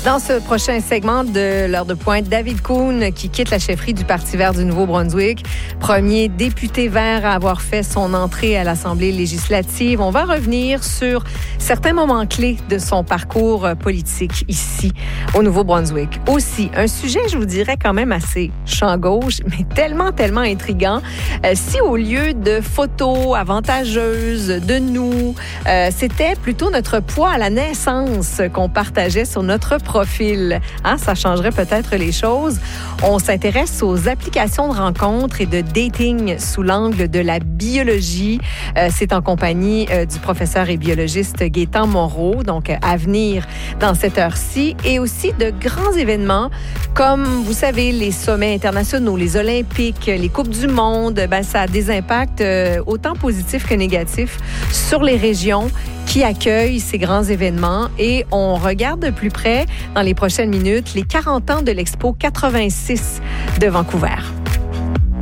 Dans ce prochain segment de l'heure de pointe, David Coon qui quitte la chefferie du Parti vert du Nouveau-Brunswick, premier député vert à avoir fait son entrée à l'Assemblée législative. On va revenir sur certains moments clés de son parcours politique ici au Nouveau-Brunswick. Aussi, un sujet, je vous dirais, quand même assez champ gauche, mais tellement intriguant. Si au lieu de photos avantageuses de nous, c'était plutôt notre poids à la naissance qu'on partageait sur notre profil. Ça changerait peut-être les choses. On s'intéresse aux applications de rencontres et de dating sous l'angle de la biologie. C'est en compagnie du professeur et biologiste Gaétan Moreau, donc à venir dans cette heure-ci, et aussi de grands événements comme, vous savez, les sommets internationaux, les Olympiques, les Coupes du Monde. Ça a des impacts autant positifs que négatifs sur les régions qui accueillent ces grands événements. Et on regarde de plus près, dans les prochaines minutes, les 40 ans de l'Expo 86 de Vancouver.